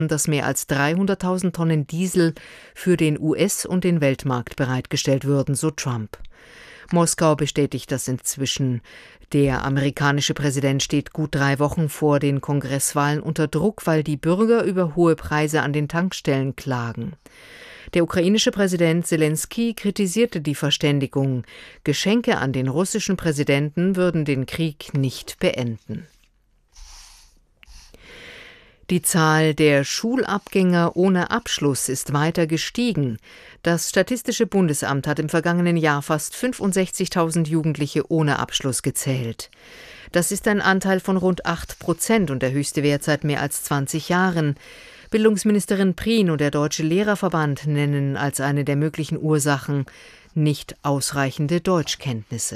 dass mehr als 300.000 Tonnen Diesel für den US- und den Weltmarkt bereitgestellt würden, so Trump. Moskau bestätigt das inzwischen. Der amerikanische Präsident steht gut 3 Wochen vor den Kongresswahlen unter Druck, weil die Bürger über hohe Preise an den Tankstellen klagen. Der ukrainische Präsident Selenskyj kritisierte die Verständigung. Geschenke an den russischen Präsidenten würden den Krieg nicht beenden. Die Zahl der Schulabgänger ohne Abschluss ist weiter gestiegen. Das Statistische Bundesamt hat im vergangenen Jahr fast 65.000 Jugendliche ohne Abschluss gezählt. Das ist ein Anteil von rund 8% und der höchste Wert seit mehr als 20 Jahren. Bildungsministerin Prien und der Deutsche Lehrerverband nennen als eine der möglichen Ursachen nicht ausreichende Deutschkenntnisse.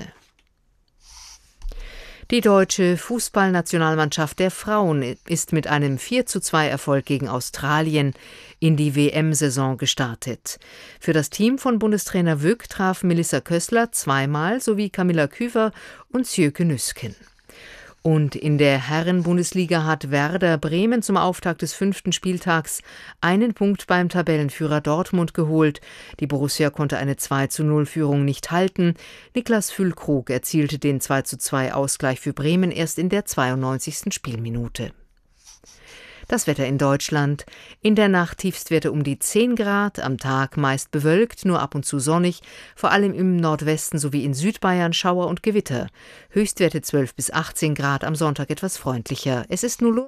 Die deutsche Fußballnationalmannschaft der Frauen ist mit einem 4:2 Erfolg gegen Australien in die WM-Saison gestartet. Für das Team von Bundestrainer Wück traf Melissa Kössler zweimal sowie Camilla Küver und Sjöke Nüsken. Und in der Herren-Bundesliga hat Werder Bremen zum Auftakt des 5. Spieltags einen Punkt beim Tabellenführer Dortmund geholt. Die Borussia konnte eine 2:0-Führung nicht halten. Niklas Füllkrug erzielte den 2:2 Ausgleich für Bremen erst in der 92. Spielminute. Das Wetter in Deutschland. In der Nacht Tiefstwerte um die 10 Grad, am Tag meist bewölkt, nur ab und zu sonnig, vor allem im Nordwesten sowie in Südbayern Schauer und Gewitter. Höchstwerte 12 bis 18 Grad, am Sonntag etwas freundlicher. Es ist 0 Uhr.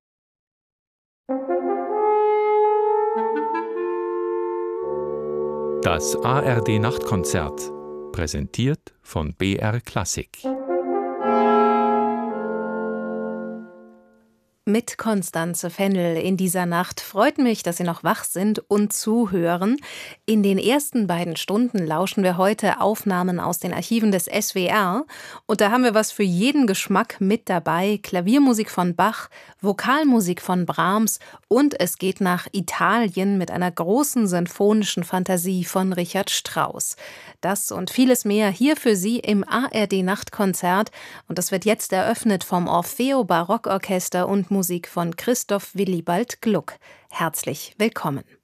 Das ARD-Nachtkonzert, präsentiert von BR Klassik. Mit Konstanze Fennel in dieser Nacht. Freut mich, dass Sie noch wach sind und zuhören. In den ersten beiden Stunden lauschen wir heute Aufnahmen aus den Archiven des SWR. Und da haben wir was für jeden Geschmack mit dabei. Klaviermusik von Bach, Vokalmusik von Brahms und es geht nach Italien mit einer großen sinfonischen Fantasie von Richard Strauss. Das und vieles mehr hier für Sie im ARD-Nachtkonzert. Und das wird jetzt eröffnet vom Orfeo Barockorchester und Musik von Christoph Willibald Gluck. Herzlich willkommen.